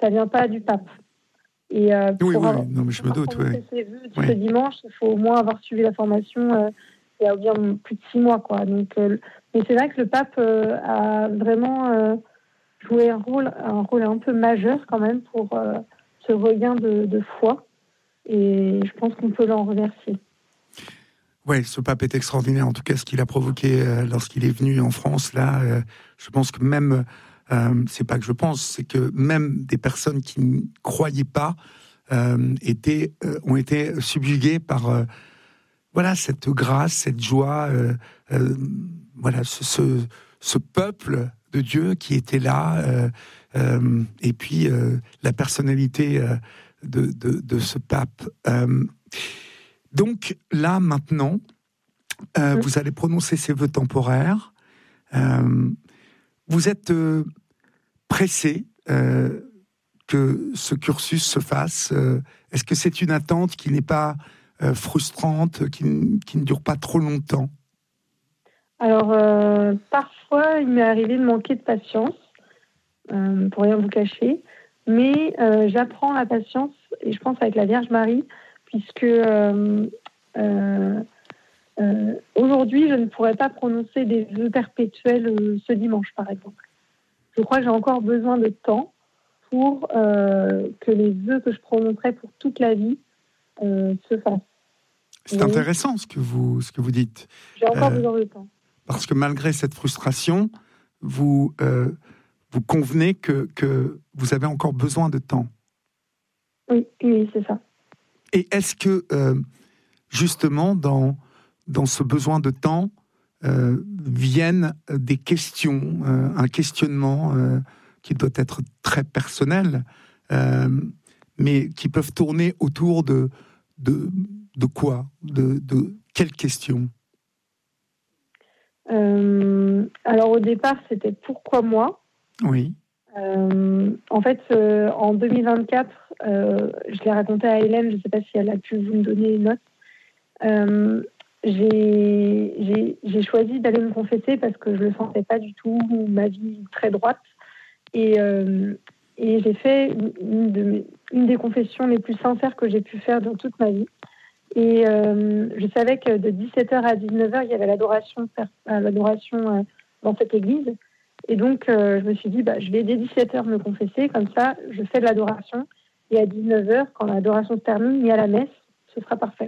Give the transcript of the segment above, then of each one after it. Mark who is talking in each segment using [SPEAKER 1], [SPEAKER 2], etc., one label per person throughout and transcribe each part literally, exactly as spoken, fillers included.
[SPEAKER 1] ça vient pas du pape. Et euh, pour
[SPEAKER 2] oui, oui,
[SPEAKER 1] avoir,
[SPEAKER 2] non, mais je me doute.
[SPEAKER 1] pour
[SPEAKER 2] Ouais.
[SPEAKER 1] ces vœux ce
[SPEAKER 2] Ouais.
[SPEAKER 1] dimanche, il faut au moins avoir suivi la formation euh, il y a bien plus de six mois, quoi. Donc, euh, mais c'est vrai que le pape euh, a vraiment euh, joué un rôle, un rôle un peu majeur quand même pour euh, ce regain de, de foi. Et je pense qu'on peut l'en remercier.
[SPEAKER 2] Oui, ce pape est extraordinaire. En tout cas, ce qu'il a provoqué euh, lorsqu'il est venu en France, là, euh, je pense que même, euh, c'est pas que je pense, c'est que même des personnes qui ne croyaient pas euh, étaient, euh, ont été subjuguées par, euh, voilà, cette grâce, cette joie, euh, euh, voilà, ce, ce, ce peuple de Dieu qui était là, euh, euh, et puis euh, la personnalité euh, de, de, de ce pape. Euh, Donc là, maintenant, euh,
[SPEAKER 1] Mmh.
[SPEAKER 2] vous allez prononcer ces vœux temporaires. Euh, vous êtes euh, pressé euh, que ce cursus se fasse. Euh, est-ce que c'est une attente qui n'est pas euh, frustrante, qui, n- qui ne dure pas trop longtemps?
[SPEAKER 1] Alors, euh, parfois, il m'est arrivé de manquer de patience, euh, pour rien vous cacher, mais euh, j'apprends la patience, et je pense avec la Vierge Marie, puisque euh, euh, euh, aujourd'hui, je ne pourrais pas prononcer des vœux perpétuels euh, ce dimanche, par exemple. Je crois que j'ai encore besoin de temps pour euh, que les vœux que je prononcerai pour toute la vie euh, se fassent.
[SPEAKER 2] C'est
[SPEAKER 1] Donc,
[SPEAKER 2] intéressant ce que vous, ce que vous dites.
[SPEAKER 1] j'ai encore
[SPEAKER 2] Euh,
[SPEAKER 1] besoin de temps.
[SPEAKER 2] parce que malgré cette frustration, vous, euh, vous convenez que, que vous avez encore besoin de temps.
[SPEAKER 1] Oui, oui, c'est ça.
[SPEAKER 2] Et est-ce que, euh, justement, dans, dans ce besoin de temps, euh, viennent des questions, euh, un questionnement euh, qui doit être très personnel, euh, mais qui peuvent tourner autour de, de, de quoi, de, de quelles questions?
[SPEAKER 1] Euh, alors au départ, c'était pourquoi moi.
[SPEAKER 2] Oui.
[SPEAKER 1] Euh, en fait, euh, en deux mille vingt-quatre, euh, je l'ai raconté à Hélène, je ne sais pas si elle a pu vous me donner une note. Euh, j'ai, j'ai, j'ai choisi d'aller me confesser parce que je ne le sentais pas du tout, ma vie très droite. Et, euh, et j'ai fait une, de mes, une des confessions les plus sincères que j'ai pu faire dans toute ma vie. Et euh, je savais que de dix-sept heures à dix-neuf heures, il y avait l'adoration, l'adoration euh, dans cette église. Et donc, euh, je me suis dit, bah, je vais dès dix-sept heures me confesser, comme ça, je fais de l'adoration. Et à dix-neuf heures, quand l'adoration se termine, il y a la messe, ce sera parfait.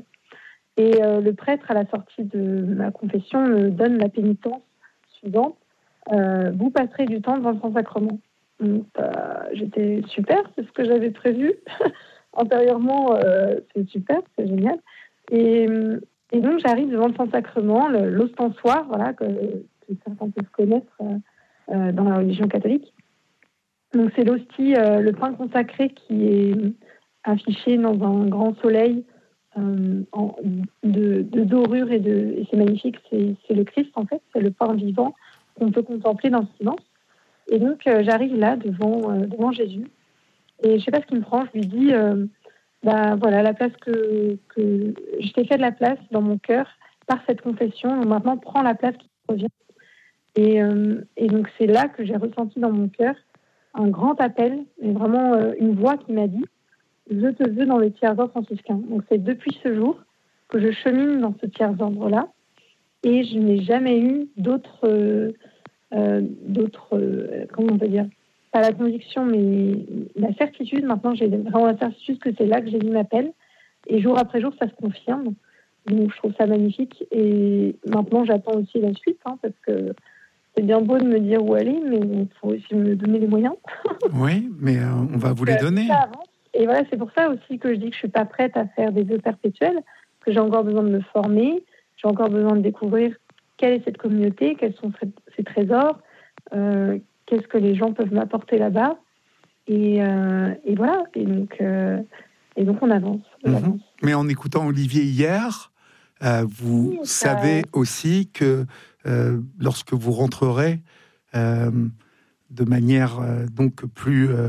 [SPEAKER 1] Et euh, le prêtre, à la sortie de ma confession, me donne la pénitence suivante. Euh, vous passerez du temps devant le Saint-Sacrement. Donc, euh, j'étais super, c'est ce que j'avais prévu. Antérieurement, euh, c'est super, c'est génial. Et, et donc, j'arrive devant le Saint-Sacrement, le, l'ostensoir, voilà, que, que certains peuvent connaître euh, euh, dans la religion catholique. Donc, c'est l'hostie, euh, le pain consacré qui est affiché dans un grand soleil euh, en, de, de dorure et, de, et c'est magnifique. C'est, c'est le Christ, en fait, c'est le pain vivant qu'on peut contempler dans le silence. Et donc, euh, j'arrive là, devant, euh, devant Jésus. Et je ne sais pas ce qui me prend, je lui dis... Euh, bah, voilà, la place que, que je t'ai fait de la place dans mon cœur par cette confession. Donc maintenant, prends la place qui te revient. Et, euh, et donc, c'est là que j'ai ressenti dans mon cœur un grand appel, et vraiment euh, une voix qui m'a dit « Je te veux dans le tiers-ordre franciscain ». Donc, c'est depuis ce jour que je chemine dans ce tiers-ordre-là. Et je n'ai jamais eu d'autres... Euh, euh, d'autres euh, comment on peut dire, pas la conviction, mais la certitude. Maintenant, j'ai vraiment la certitude que c'est là que Jésus m'appelle. Et jour après jour, ça se confirme. Donc, je trouve ça magnifique. Et maintenant, j'attends aussi la suite, hein, parce que c'est bien beau de me dire où aller, mais il faut aussi me donner les moyens.
[SPEAKER 2] Oui, mais euh, on va vous les donner.
[SPEAKER 1] Ça avance. Et voilà, c'est pour ça aussi que je dis que je suis pas prête à faire des vœux perpétuels, que j'ai encore besoin de me former, j'ai encore besoin de découvrir quelle est cette communauté, quels sont ses trésors, euh, qu'est-ce que les gens peuvent m'apporter là-bas. Et, euh, et voilà, et donc, euh, et donc on avance. On
[SPEAKER 2] Mm-hmm.
[SPEAKER 1] avance.
[SPEAKER 2] Mais en écoutant Olivier hier, euh, vous
[SPEAKER 1] Oui, ça...
[SPEAKER 2] savez aussi que euh, lorsque vous rentrerez euh, de manière euh, donc plus... Euh,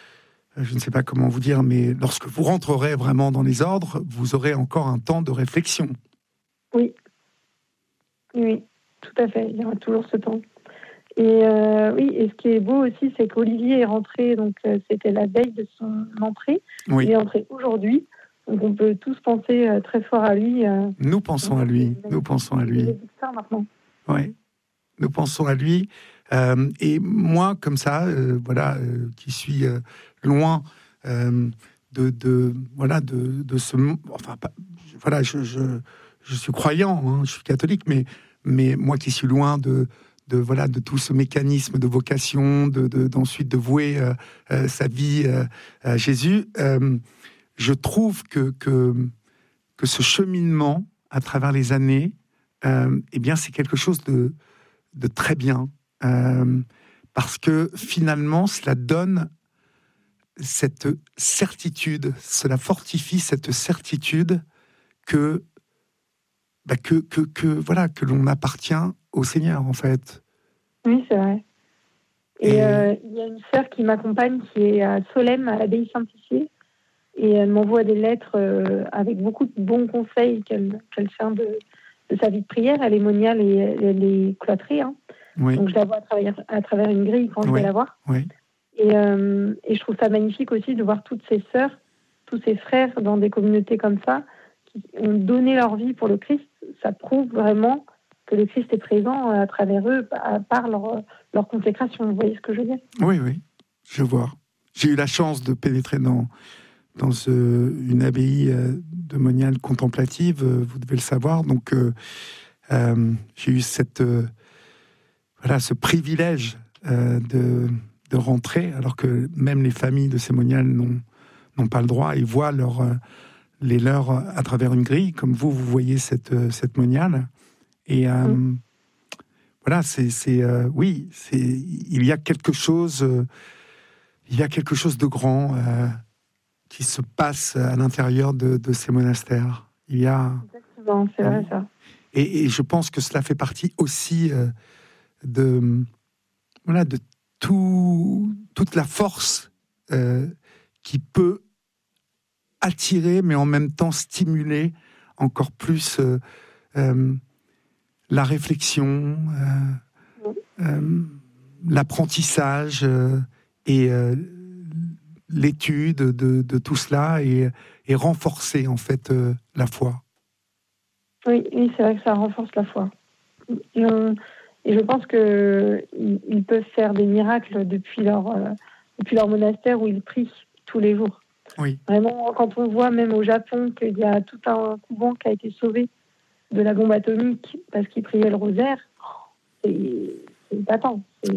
[SPEAKER 2] je ne sais pas comment vous dire, mais lorsque vous rentrerez vraiment dans les ordres, vous aurez encore un temps de réflexion.
[SPEAKER 1] Oui, oui, tout à fait, il y aura toujours ce temps. Et euh, oui, et ce qui est beau aussi, c'est qu'Olivier est rentré, donc euh, c'était la veille de son entrée.
[SPEAKER 2] Oui.
[SPEAKER 1] Il est entré aujourd'hui, donc on peut tous penser euh, très fort à lui. Euh,
[SPEAKER 2] Nous pensons à lui. Nous pensons à lui.
[SPEAKER 1] Il est ça maintenant.
[SPEAKER 2] Oui. Nous pensons à lui. Euh, et moi, comme ça, euh, voilà, euh, qui suis euh, loin euh, de, de, voilà, de, de ce, enfin, pas, voilà, je, je, je suis croyant, hein, je suis catholique, mais, mais moi qui suis loin de, de, voilà, de tout ce mécanisme de vocation, de, de, d'ensuite de vouer euh, euh, sa vie euh, à Jésus, euh, je trouve que, que, que ce cheminement à travers les années, euh, eh bien, c'est quelque chose de de très bien, euh, parce que finalement, cela donne cette certitude, cela fortifie cette certitude que, bah que, que, que, voilà, que l'on appartient au Seigneur, en fait.
[SPEAKER 1] Oui, c'est vrai. Et,
[SPEAKER 2] Et...
[SPEAKER 1] Euh, il y a une sœur qui m'accompagne, qui est à Solesmes, à l'abbaye Saint-Pitié, et elle m'envoie des lettres euh, avec beaucoup de bons conseils qu'elle, qu'elle fait de, de sa vie de prière. Elle est moniale et elle est cloîtrée, hein.
[SPEAKER 2] Oui.
[SPEAKER 1] Donc je la vois à travers, à travers une grille quand je
[SPEAKER 2] oui.
[SPEAKER 1] vais la voir.
[SPEAKER 2] Oui.
[SPEAKER 1] Et, euh, et je trouve ça magnifique aussi de voir toutes ces sœurs, tous ces frères dans des communautés comme ça, qui ont donné leur vie pour le Christ. Ça prouve vraiment que le Christ est présent à travers eux, par leur, leur consécration. Vous voyez ce que je veux dire ?
[SPEAKER 2] Oui, oui, je vois. J'ai eu la chance de pénétrer dans, dans ce, une abbaye de moniale contemplative, vous devez le savoir. Donc, euh, euh, j'ai eu cette... Euh, Voilà, ce privilège euh, de, de rentrer, alors que même les familles de ces moniales n'ont, n'ont pas le droit et voient leur, euh, les leurs à travers une grille, comme vous, vous voyez cette, euh, cette moniale. Et euh, mmh. voilà, c'est, c'est euh, oui, c'est, il y a quelque chose, euh, il y a quelque chose de grand euh, qui se passe à l'intérieur de, de ces monastères. Il y a...
[SPEAKER 1] Exactement, c'est vrai ça.
[SPEAKER 2] Et, et je pense que cela fait partie aussi... Euh, de voilà de tout, toute la force euh, qui peut attirer mais en même temps stimuler encore plus euh, euh, la réflexion, euh, euh, l'apprentissage euh, et euh, l'étude de, de tout cela et, et renforcer en fait euh, la foi.
[SPEAKER 1] Oui, oui, c'est vrai que ça renforce la foi. Et on Et je pense qu'ils peuvent faire des miracles depuis leur, euh, depuis leur monastère où ils prient tous les jours.
[SPEAKER 2] Oui.
[SPEAKER 1] Vraiment, quand on voit même au Japon qu'il y a tout un couvent qui a été sauvé de la bombe atomique parce qu'ils priaient le rosaire, c'est, c'est épatant. C'est,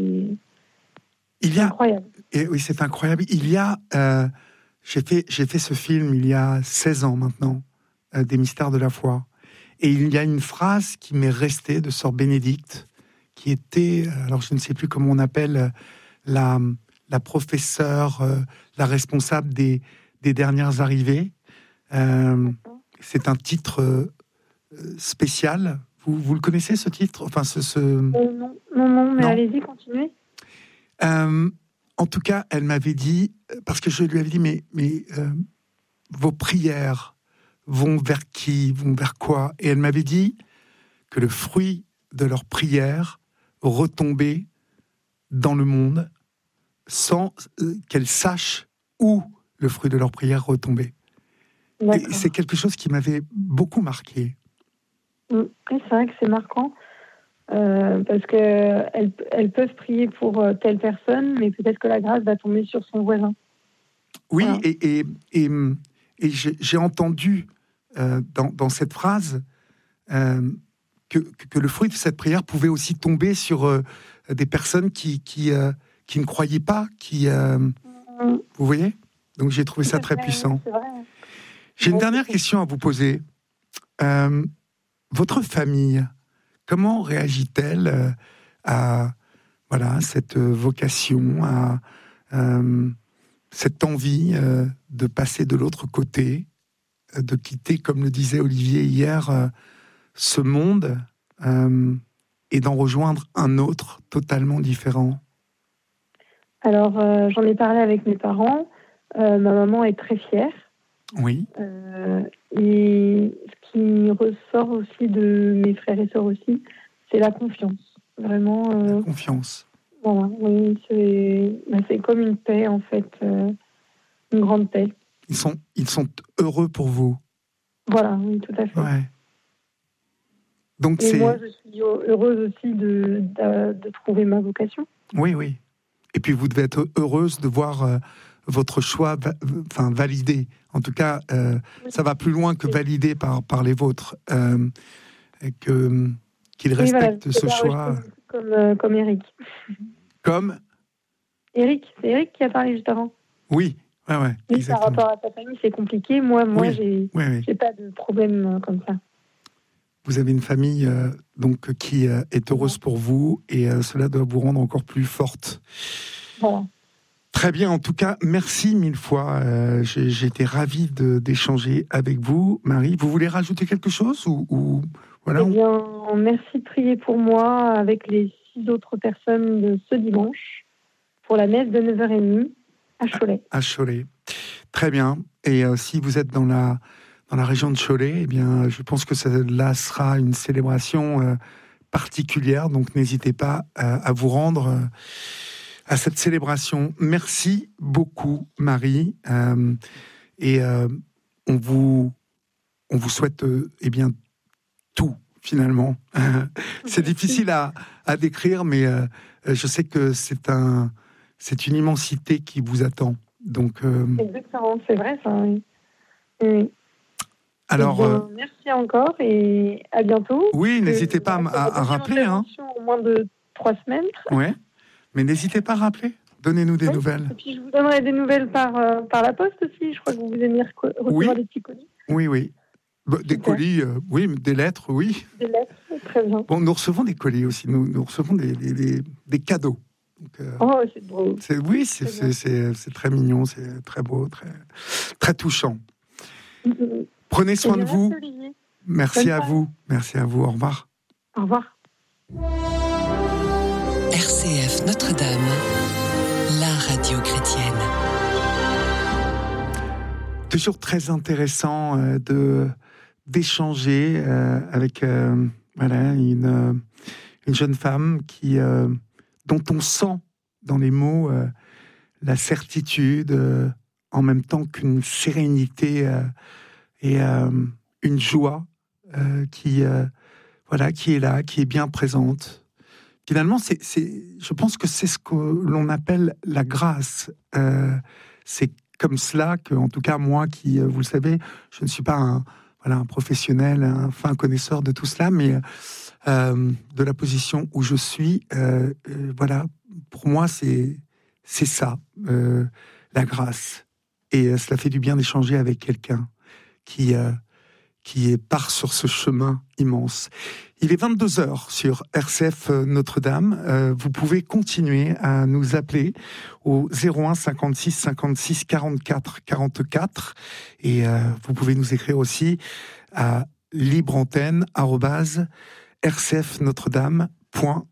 [SPEAKER 2] il y a,
[SPEAKER 1] incroyable.
[SPEAKER 2] Et oui, c'est incroyable. Il y a... Euh, j'ai, fait, j'ai fait ce film il y a seize ans maintenant, euh, des mystères de la foi. Et il y a une phrase qui m'est restée de Sœur Bénédicte, qui était, alors je ne sais plus comment on appelle, la, la professeure, euh, la responsable des, des dernières arrivées. Euh, c'est un titre euh, spécial. Vous, vous le connaissez, ce titre enfin, ce, ce... Euh,
[SPEAKER 1] non, non, non, mais non. Allez-y, continuez.
[SPEAKER 2] Euh, en tout cas, elle m'avait dit, parce que je lui avais dit, mais, mais euh, vos prières vont vers qui, vont vers quoi ? Et elle m'avait dit que le fruit de leurs prières retomber dans le monde sans euh, qu'elles sachent où le fruit de leur prière retombait. Et c'est quelque chose qui m'avait beaucoup marqué.
[SPEAKER 1] Mmh. C'est vrai que c'est marquant, euh, parce qu'elles elles peuvent prier pour telle personne, mais peut-être que la grâce va tomber sur son voisin.
[SPEAKER 2] Oui, voilà. et, et, et, et j'ai, j'ai entendu euh, dans, dans cette phrase euh, que, que le fruit de cette prière pouvait aussi tomber sur euh, des personnes qui, qui, euh, qui ne croyaient pas, qui... Euh, mmh. Vous voyez ? Donc j'ai trouvé ça très
[SPEAKER 1] vrai,
[SPEAKER 2] puissant.
[SPEAKER 1] C'est vrai.
[SPEAKER 2] J'ai une dernière question à vous poser. Euh, votre famille, comment réagit-elle à voilà, cette vocation, à euh, cette envie euh, de passer de l'autre côté, de quitter, comme le disait Olivier hier, euh, ce monde euh, et d'en rejoindre un autre totalement différent?
[SPEAKER 1] Alors, euh, j'en ai parlé avec mes parents. Euh, ma maman est très fière.
[SPEAKER 2] Oui.
[SPEAKER 1] Euh, et ce qui ressort aussi de mes frères et sœurs aussi, c'est la confiance. Vraiment. Euh,
[SPEAKER 2] la confiance.
[SPEAKER 1] Voilà, oui, c'est, bah, c'est comme une paix, en fait, euh, une grande paix.
[SPEAKER 2] Ils sont, ils sont heureux pour vous.
[SPEAKER 1] Voilà, oui, tout à fait.
[SPEAKER 2] Ouais. Donc
[SPEAKER 1] Et
[SPEAKER 2] c'est...
[SPEAKER 1] moi, je suis heureuse aussi de, de, de trouver ma vocation.
[SPEAKER 2] Oui, oui. Et puis vous devez être heureuse de voir euh, votre choix va, enfin, validé. En tout cas, euh, oui. Ça va plus loin que validé par, par les vôtres. Euh, et que, qu'ils respectent oui, voilà, ce choix.
[SPEAKER 1] Comme, euh, comme Eric.
[SPEAKER 2] Comme
[SPEAKER 1] Eric, c'est Eric qui a parlé juste avant.
[SPEAKER 2] Oui, ouais, ouais.
[SPEAKER 1] Oui,
[SPEAKER 2] exactement.
[SPEAKER 1] Par rapport à sa famille, c'est compliqué. Moi, moi
[SPEAKER 2] oui,
[SPEAKER 1] j'ai,
[SPEAKER 2] oui, oui.
[SPEAKER 1] j'ai pas de problème euh, comme ça.
[SPEAKER 2] Vous avez une famille euh, donc, qui euh, est heureuse pour vous et euh, cela doit vous rendre encore plus forte.
[SPEAKER 1] Bon.
[SPEAKER 2] Très bien, en tout cas, merci mille fois. Euh, j'ai, j'ai été ravi de, d'échanger avec vous. Marie, vous voulez rajouter quelque chose ou, ou voilà,
[SPEAKER 1] Eh bien, merci de prier pour moi avec les six autres personnes de ce dimanche pour la messe de neuf heures trente à Cholet.
[SPEAKER 2] À, à Cholet. Très bien. Et euh, si vous êtes dans la dans la région de Cholet, eh bien, je pense que ça, là sera une célébration euh, particulière. Donc, n'hésitez pas euh, à vous rendre euh, à cette célébration. Merci beaucoup, Marie. Euh, et euh, on vous on vous souhaite euh, eh bien tout finalement. C'est difficile à, à décrire, mais euh, je sais que c'est un c'est une immensité qui vous attend. Donc euh,
[SPEAKER 1] exactement, c'est vrai ça. Oui. oui.
[SPEAKER 2] Alors,
[SPEAKER 1] eh bien, merci encore et à bientôt.
[SPEAKER 2] Oui, n'hésitez pas à, à rappeler. Hein.
[SPEAKER 1] En moins de trois semaines.
[SPEAKER 2] Ouais, mais n'hésitez pas à rappeler. Donnez-nous des
[SPEAKER 1] oui.
[SPEAKER 2] nouvelles.
[SPEAKER 1] Et puis je vous donnerai des nouvelles par euh, par la poste aussi. Je crois que vous aimez recevoir
[SPEAKER 2] oui.
[SPEAKER 1] des petits colis.
[SPEAKER 2] Oui, oui. Bah, des colis, euh, oui, des lettres, oui.
[SPEAKER 1] Des lettres, très bien.
[SPEAKER 2] Bon, nous recevons des colis aussi. Nous, nous recevons des, des, des, des cadeaux. Donc, euh,
[SPEAKER 1] oh, c'est beau.
[SPEAKER 2] C'est, oui, c'est, c'est, c'est, c'est très mignon, c'est très beau, très, très touchant. Mm-hmm. Prenez soin de vous.
[SPEAKER 1] Olivier.
[SPEAKER 2] Merci
[SPEAKER 1] Bonne
[SPEAKER 2] à
[SPEAKER 1] soirée.
[SPEAKER 2] vous. Merci à vous. Au revoir.
[SPEAKER 1] Au revoir.
[SPEAKER 3] R C F Notre-Dame, la radio chrétienne.
[SPEAKER 2] Toujours très intéressant euh, de d'échanger euh, avec euh, voilà une euh, une jeune femme qui euh, dont on sent dans les mots euh, la certitude euh, en même temps qu'une sérénité euh, et euh, une joie euh, qui euh, voilà qui est là, qui est bien présente. Finalement, c'est, c'est je pense que c'est ce que l'on appelle la grâce. Euh, c'est comme cela que, en tout cas, moi, qui, vous le savez, je ne suis pas un, voilà, un professionnel, un fin connaisseur de tout cela, mais euh, de la position où je suis, euh, euh, voilà, pour moi, c'est, c'est ça, euh, la grâce. Et euh, cela fait du bien d'échanger avec quelqu'un qui, euh, qui part sur ce chemin immense. Il est vingt-deux heures sur R C F Notre-Dame. Euh, vous pouvez continuer à nous appeler au zéro un cinquante-six cinquante-six quarante-quatre quarante-quatre et euh, vous pouvez nous écrire aussi à libreantenne arobase r c f notre dame point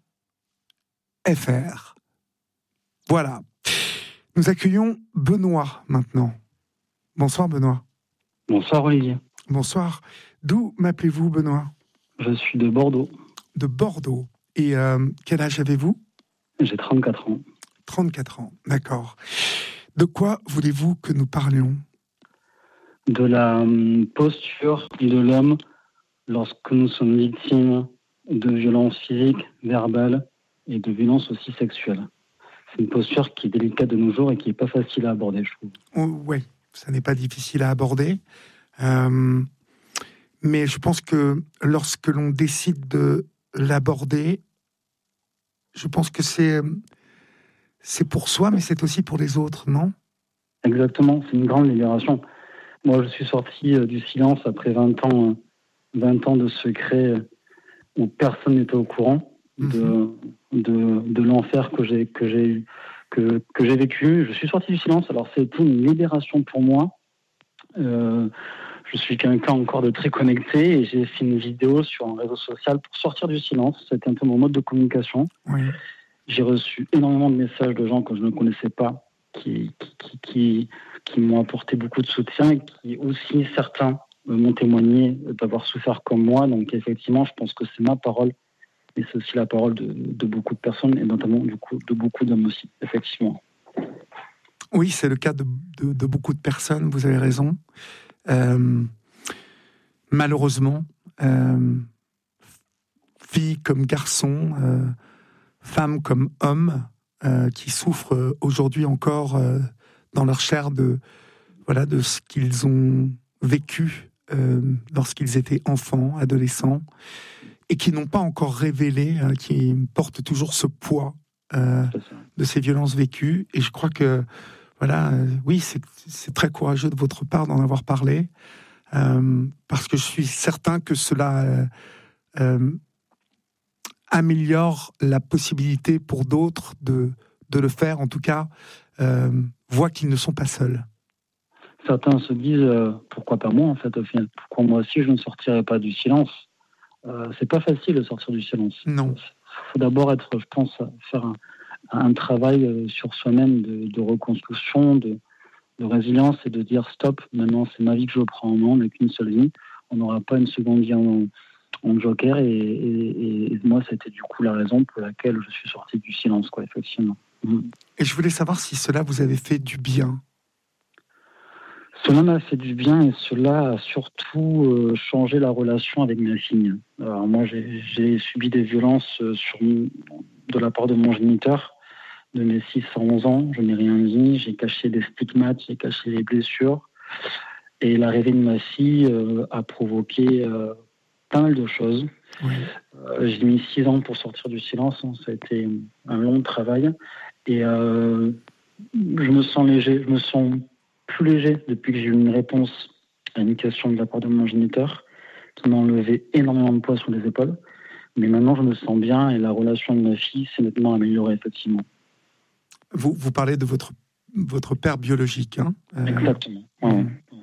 [SPEAKER 2] f r. Voilà. Nous accueillons Benoît maintenant. Bonsoir Benoît.
[SPEAKER 4] Bonsoir Olivier.
[SPEAKER 2] Bonsoir. D'où m'appelez-vous Benoît ?
[SPEAKER 4] Je suis de Bordeaux.
[SPEAKER 2] De Bordeaux. Et euh, quel âge avez-vous ?
[SPEAKER 4] J'ai trente-quatre ans.
[SPEAKER 2] trente-quatre ans, d'accord. De quoi voulez-vous que nous parlions ?
[SPEAKER 4] De la posture de l'homme lorsque nous sommes victimes de violences physiques, verbales et de violences aussi sexuelles. C'est une posture qui est délicate de nos jours et qui n'est pas facile à aborder, je trouve.
[SPEAKER 2] Oh, oui, ça n'est pas difficile à aborder. Euh... Mais je pense que lorsque l'on décide de l'aborder, je pense que c'est, c'est pour soi, mais c'est aussi pour les autres, non ?
[SPEAKER 4] Exactement, c'est une grande libération. Moi, je suis sorti du silence après vingt ans, vingt ans de secret où personne n'était au courant de, mmh. de, de l'enfer que j'ai, que, j'ai, que, que j'ai vécu. Je suis sorti du silence, alors c'était une libération pour moi. Euh, Je suis quelqu'un encore de très connecté et j'ai fait une vidéo sur un réseau social pour sortir du silence. C'était un peu mon mode de communication. Oui. J'ai reçu énormément de messages de gens que je ne connaissais pas qui, qui, qui, qui m'ont apporté beaucoup de soutien et qui aussi, certains m'ont témoigné d'avoir souffert comme moi. Donc effectivement, je pense que c'est ma parole mais c'est aussi la parole de, de beaucoup de personnes, et notamment du coup, de beaucoup d'hommes aussi, effectivement.
[SPEAKER 2] Oui, c'est le cas de, de, de beaucoup de personnes, vous avez raison. Euh, malheureusement, euh, filles comme garçons, euh, femmes comme hommes, euh, qui souffrent aujourd'hui encore euh, dans leur chair de, voilà, de ce qu'ils ont vécu euh, lorsqu'ils étaient enfants, adolescents, et qui n'ont pas encore révélé, euh, qui portent toujours ce poids euh, de ces violences vécues. Et je crois que Voilà, euh, oui, c'est, c'est très courageux de votre part d'en avoir parlé, euh, parce que je suis certain que cela euh, euh, améliore la possibilité pour d'autres de, de le faire, en tout cas, euh, voient qu'ils ne sont pas seuls.
[SPEAKER 4] Certains se disent, euh, pourquoi pas moi, en fait, au final, pourquoi moi aussi je ne sortirais pas du silence. Euh, c'est pas facile de sortir du silence.
[SPEAKER 2] Non.
[SPEAKER 4] Il faut d'abord être, je pense, faire un, un travail sur soi-même de, de reconstruction, de, de résilience, et de dire stop, maintenant c'est ma vie que je prends en main, on n'a qu'une seule vie, on n'aura pas une seconde vie en, en joker, et, et, et moi c'était du coup la raison pour laquelle je suis sorti du silence, quoi, effectivement. Mmh.
[SPEAKER 2] Et je voulais savoir si cela vous avait fait du bien.
[SPEAKER 4] Cela m'a fait du bien, et cela a surtout euh, changé la relation avec ma fille. Alors moi j'ai, j'ai subi des violences sur, de la part de mon géniteur. De mes six à onze ans, je n'ai rien dit, j'ai caché des stigmates, j'ai caché les blessures. Et l'arrivée de ma fille euh, a provoqué euh, pas mal de choses.
[SPEAKER 2] Oui.
[SPEAKER 4] Euh, j'ai mis six ans pour sortir du silence, hein. Ça a été un long travail. Et euh, je me sens léger, je me sens plus léger depuis que j'ai eu une réponse à une question de la part de mon géniteur, qui m'a enlevé énormément de poids sur les épaules. Mais maintenant, je me sens bien, et la relation avec ma fille s'est nettement améliorée, effectivement.
[SPEAKER 2] Vous, vous parlez de votre, votre père biologique, hein, euh,
[SPEAKER 4] Exactement. Ouais.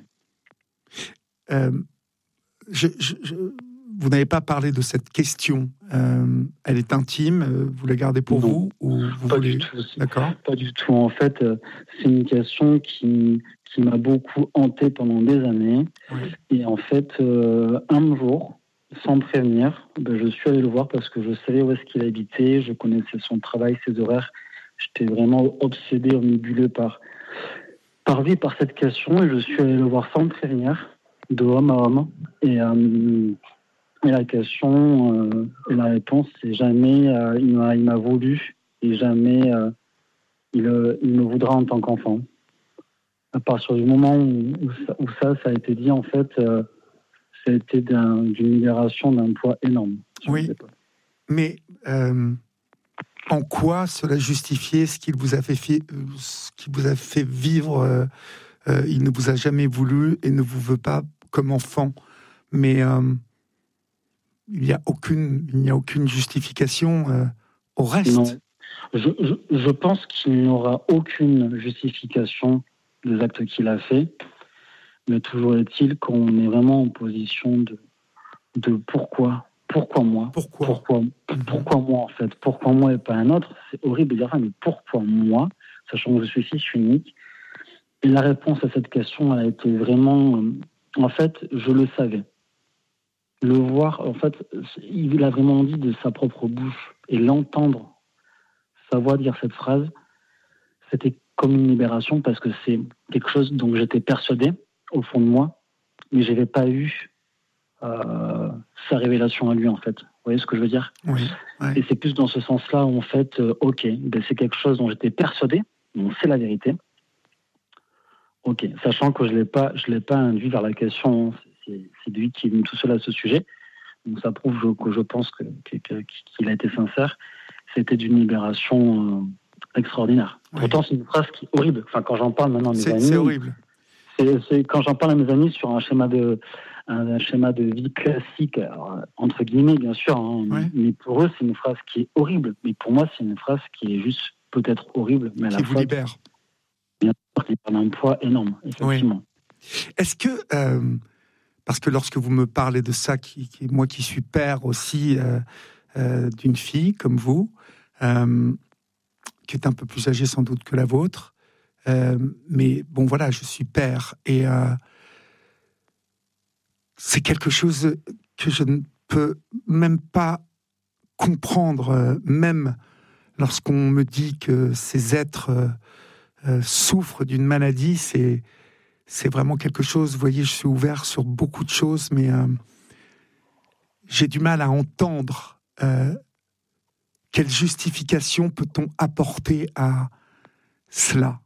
[SPEAKER 2] Euh, je, je, je, vous n'avez pas parlé de cette question. Euh, elle est intime. Vous la gardez pour
[SPEAKER 4] non.
[SPEAKER 2] vous ou vous
[SPEAKER 4] Pas
[SPEAKER 2] voulez...
[SPEAKER 4] du tout.
[SPEAKER 2] D'accord.
[SPEAKER 4] Pas du tout. En fait, c'est une question qui, qui m'a beaucoup hanté pendant des années.
[SPEAKER 2] Oui.
[SPEAKER 4] Et en fait, euh, un jour, sans me prévenir, ben, je suis allé le voir parce que je savais où est-ce qu'il habitait, je connaissais son travail, ses horaires. J'étais vraiment obsédé, omnibulé par, par lui, par cette question, et je suis allé le voir sans me prévenir, de homme à homme. Et, euh, et la question euh, et la réponse, c'est jamais euh, il, m'a, il m'a voulu, et jamais euh, il, il me voudra en tant qu'enfant. À partir du moment où, où, ça, où ça, ça a été dit, en fait, euh, ça a été d'un, d'une libération d'un poids énorme.
[SPEAKER 2] Oui, mais... Euh... En quoi cela justifiait ce qu'il vous a fait, fi- ce qu'il vous a fait vivre euh, euh, il ne vous a jamais voulu et ne vous veut pas comme enfant. Mais euh, il n'y a aucune, il n'y a aucune justification euh, au reste.
[SPEAKER 4] Non. Je, je, je pense qu'il n'y aura aucune justification des actes qu'il a fait. Mais toujours est-il qu'on est vraiment en position de, de pourquoi. Pourquoi moi
[SPEAKER 2] Pourquoi
[SPEAKER 4] pourquoi, pourquoi moi, en fait Pourquoi moi et pas un autre? C'est horrible de dire ça, mais pourquoi moi, sachant que je suis fils unique? Et la réponse à cette question, elle a été vraiment... En fait, je le savais. Le voir, en fait, il a vraiment dit de sa propre bouche, et l'entendre, sa voix dire cette phrase, c'était comme une libération, parce que c'est quelque chose dont j'étais persuadé, au fond de moi, mais je n'avais pas eu... Euh, sa révélation à lui, en fait. Vous voyez ce que je veux dire?
[SPEAKER 2] Oui, oui.
[SPEAKER 4] Et c'est plus dans ce sens-là où, en fait, euh, ok, ben c'est quelque chose dont j'étais persuadé, donc c'est la vérité. Ok, sachant que je l'ai pas, je l'ai pas induit vers la question, c'est, c'est lui qui est venu tout seul à ce sujet, donc ça prouve je, que je pense que, que, que, qu'il a été sincère. C'était d'une libération euh, extraordinaire. Oui. Pourtant, c'est une phrase qui est horrible. Enfin, quand j'en parle maintenant à mes
[SPEAKER 2] c'est,
[SPEAKER 4] amis...
[SPEAKER 2] C'est horrible.
[SPEAKER 4] C'est, c'est, quand j'en parle à mes amis sur un schéma de... un schéma de vie classique, alors, entre guillemets, bien sûr, hein,
[SPEAKER 2] ouais.
[SPEAKER 4] mais pour eux, c'est une phrase qui est horrible. Mais pour moi, c'est une phrase qui est juste peut-être horrible, mais à
[SPEAKER 2] qui
[SPEAKER 4] la
[SPEAKER 2] vous
[SPEAKER 4] fois,
[SPEAKER 2] libère.
[SPEAKER 4] Bien sûr, qui a un poids énorme, effectivement.
[SPEAKER 2] Oui. Est-ce que, euh, parce que lorsque vous me parlez de ça, qui, qui, moi qui suis père aussi euh, euh, d'une fille comme vous, euh, qui est un peu plus âgée sans doute que la vôtre, euh, mais bon voilà, je suis père, et... Euh, c'est quelque chose que je ne peux même pas comprendre, euh, même lorsqu'on me dit que ces êtres euh, euh, souffrent d'une maladie, c'est, c'est vraiment quelque chose. Vous voyez, je suis ouvert sur beaucoup de choses, mais euh, j'ai du mal à entendre euh, quelle justification peut-on apporter à cela.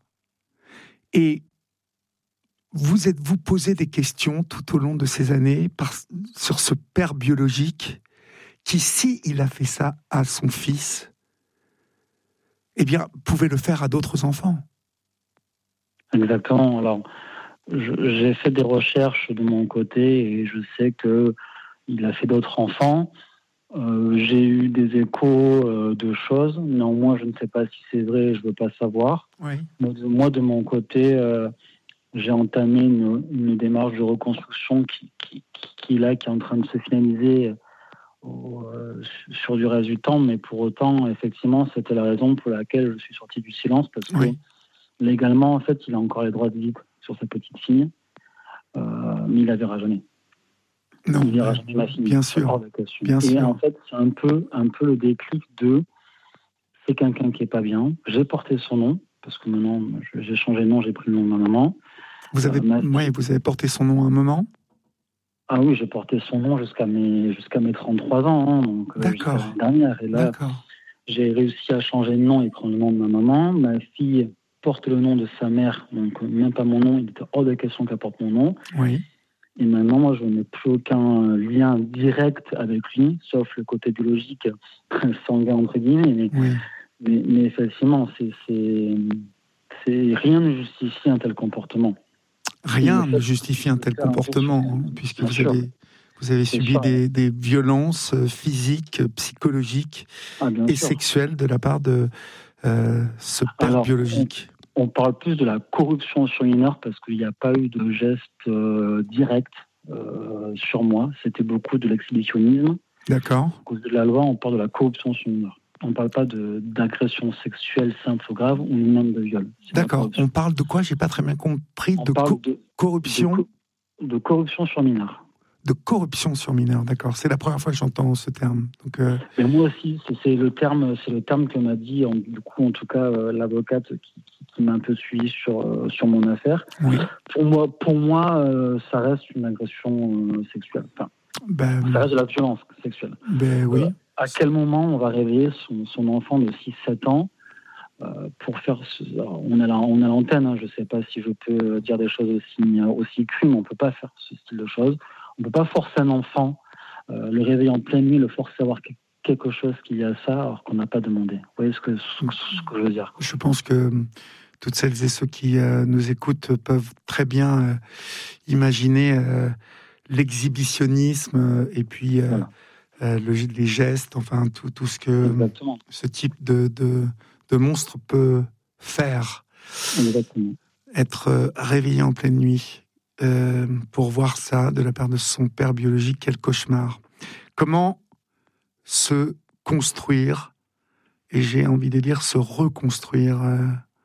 [SPEAKER 2] Et vous êtes-vous posé des questions tout au long de ces années par, sur ce père biologique qui, si il a fait ça à son fils, eh bien, pouvait le faire à d'autres enfants?
[SPEAKER 4] Exactement. Alors, je, j'ai fait des recherches de mon côté et je sais que il a fait d'autres enfants. Euh, j'ai eu des échos euh, de choses. Néanmoins, je ne sais pas si c'est vrai. Je veux pas savoir.
[SPEAKER 2] Oui.
[SPEAKER 4] Moi, de, moi, de mon côté, euh, j'ai entamé une, une démarche de reconstruction qui, qui, qui, qui là, qui est en train de se finaliser au, euh, sur du reste du temps. Mais pour autant, effectivement, c'était la raison pour laquelle je suis sorti du silence, parce que
[SPEAKER 2] Oui.
[SPEAKER 4] légalement, en fait, il a encore les droits de visite sur sa petite fille, euh, mais il la verra jamais.
[SPEAKER 2] Non,
[SPEAKER 4] il verra
[SPEAKER 2] euh,
[SPEAKER 4] jamais ma fille.
[SPEAKER 2] bien sûr, bien
[SPEAKER 4] Et
[SPEAKER 2] sûr.
[SPEAKER 4] en fait, c'est un peu, un peu le déclic de c'est quelqu'un qui est pas bien. J'ai porté son nom parce que maintenant j'ai changé de nom, j'ai pris le nom de ma maman.
[SPEAKER 2] Vous avez,
[SPEAKER 4] euh,
[SPEAKER 2] ouais, vous avez porté son nom à un moment?
[SPEAKER 4] Ah oui, j'ai porté son nom jusqu'à mes, jusqu'à mes trente-trois ans, hein, donc euh, jusqu'à
[SPEAKER 2] D'accord.
[SPEAKER 4] l'année dernière. Et là,
[SPEAKER 2] D'accord.
[SPEAKER 4] j'ai réussi à changer de nom et prendre le nom de ma maman. Ma fille porte le nom de sa mère, donc même pas mon nom. Il était hors de question qu'elle porte mon nom.
[SPEAKER 2] Oui.
[SPEAKER 4] Et maintenant, moi, je n'ai plus aucun lien direct avec lui, sauf le côté biologique, sanguin entre guillemets. Mais,
[SPEAKER 2] Oui.
[SPEAKER 4] mais, mais effectivement, c'est, c'est, c'est, rien ne justifie un tel comportement.
[SPEAKER 2] Rien ne justifie un tel comportement, hein, puisque vous avez, vous avez subi
[SPEAKER 4] sûr,
[SPEAKER 2] des, des violences physiques, psychologiques
[SPEAKER 4] ah,
[SPEAKER 2] et
[SPEAKER 4] sûr.
[SPEAKER 2] sexuelles de la part de euh, ce père
[SPEAKER 4] Alors,
[SPEAKER 2] biologique.
[SPEAKER 4] On, on parle plus de la corruption sur mineur parce qu'il n'y a pas eu de geste euh, direct euh, sur moi. C'était beaucoup de l'exhibitionnisme.
[SPEAKER 2] D'accord.
[SPEAKER 4] À cause de la loi, on parle de la corruption sur mineur. On ne parle pas de, d'agression sexuelle simple ou grave ou même de viol. C'est
[SPEAKER 2] D'accord. On parle de quoi? J'ai pas très bien compris.
[SPEAKER 4] On
[SPEAKER 2] de,
[SPEAKER 4] parle
[SPEAKER 2] co-
[SPEAKER 4] de
[SPEAKER 2] corruption.
[SPEAKER 4] De, co- de corruption sur mineur.
[SPEAKER 2] De corruption sur mineur, d'accord. C'est la première fois que j'entends ce terme. Donc, euh...
[SPEAKER 4] Mais moi aussi, c'est, c'est le terme, c'est le terme que m'a dit, en, du coup, en tout cas, euh, l'avocate qui, qui, qui m'a un peu suivi sur euh, sur mon affaire.
[SPEAKER 2] Oui.
[SPEAKER 4] Pour moi, pour moi, euh, ça reste une agression euh, sexuelle. Enfin,
[SPEAKER 2] ben,
[SPEAKER 4] ça reste de la violence sexuelle.
[SPEAKER 2] Ben oui.
[SPEAKER 4] Euh, à quel moment on va réveiller son, son enfant de six sept ans euh, pour faire... Ce, on, a la, on a l'antenne, hein, je ne sais pas si je peux dire des choses aussi, aussi crues, mais on ne peut pas faire ce style de choses. On ne peut pas forcer un enfant, euh, le réveiller en pleine nuit, le forcer à voir quelque chose qu'il y a ça, alors qu'on n'a pas demandé. Vous voyez ce que, ce, ce que je veux dire?
[SPEAKER 2] Je pense que toutes celles et ceux qui euh, nous écoutent peuvent très bien euh, imaginer euh, l'exhibitionnisme euh, et puis... Euh, voilà. Euh, le, les gestes, enfin tout, tout ce que
[SPEAKER 4] Exactement.
[SPEAKER 2] ce type de, de, de monstre peut faire.
[SPEAKER 4] Exactement.
[SPEAKER 2] Être euh, réveillé en pleine nuit euh, pour voir ça de la part de son père biologique, quel cauchemar. Comment se construire, et j'ai envie de dire se reconstruire euh...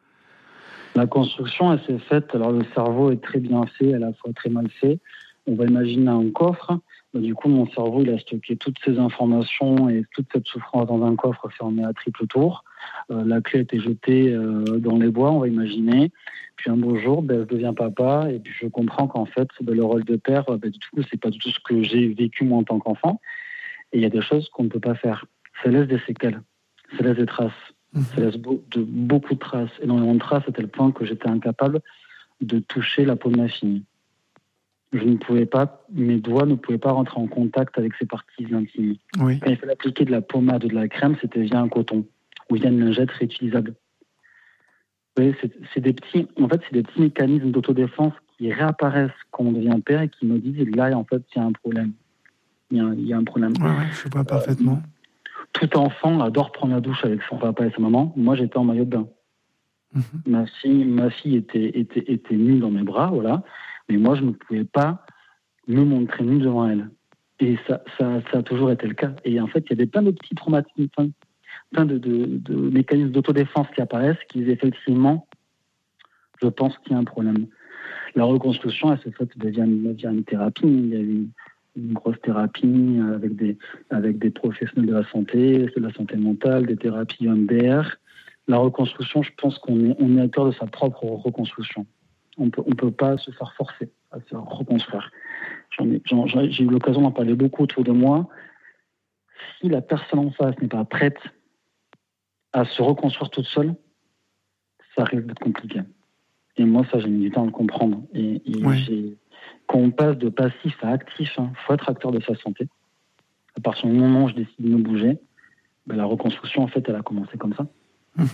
[SPEAKER 4] La construction, elle s'est faite, alors le cerveau est très bien fait, à la fois très mal fait. On va imaginer un coffre. Du coup, mon cerveau, il a stocké toutes ces informations et toute cette souffrance dans un coffre fermé à triple tour. Euh, la clé a été jetée euh, dans les bois, on va imaginer. Puis un beau jour, ben, je deviens papa et puis je comprends qu'en fait, ben, le rôle de père, ben, du coup, c'est pas du tout ce que j'ai vécu moi en tant qu'enfant. Et il y a des choses qu'on ne peut pas faire. Ça laisse des séquelles, ça laisse des traces, mmh. ça laisse beau, de, beaucoup de traces, énormément de traces à tel point que j'étais incapable de toucher la peau de ma fille. Je ne pouvais pas, mes doigts ne pouvaient pas rentrer en contact avec ces parties intimes.
[SPEAKER 2] Oui.
[SPEAKER 4] Quand il fallait appliquer de la pommade ou de la crème, c'était via un coton ou via une lingette réutilisable. Vous voyez, c'est, c'est des petits, en fait, c'est des petits mécanismes d'autodéfense qui réapparaissent quand on devient père et qui nous disent là, en fait, il y a un problème. Il y a, il y a un problème.
[SPEAKER 2] Ouais, ouais, je vois parfaitement.
[SPEAKER 4] Euh, tout enfant adore prendre la douche avec son papa et sa maman. Moi, j'étais en maillot de bain. Mm-hmm. Ma fille, ma fille était, était, était nue dans mes bras, voilà. Mais moi, je ne pouvais pas me montrer nue devant elle. Et ça, ça, ça a toujours été le cas. Et en fait, il y avait plein de petits traumatismes, plein, plein de, de, de mécanismes d'autodéfense qui apparaissent, qui effectivement, je pense qu'il y a un problème. La reconstruction, elle s'est faite via une, via une thérapie. Il y a eu une grosse thérapie avec des, avec des professionnels de la santé, de la santé mentale, des thérapies E M D R. La reconstruction, je pense qu'on est, on est acteur de sa propre reconstruction. On peut, on peut pas se faire forcer à se reconstruire. J'en ai, j'en, j'ai eu l'occasion d'en parler beaucoup autour de moi. Si la personne en face n'est pas prête à se reconstruire toute seule, ça risque d'être compliqué. Et moi, ça, j'ai mis du temps à le comprendre. Et, et
[SPEAKER 2] ouais.
[SPEAKER 4] j'ai... quand on passe de passif à actif, il hein, faut être acteur de sa santé. À partir du moment où je décide de me bouger, ben, la reconstruction, en fait, elle a commencé comme ça.
[SPEAKER 2] Mmh.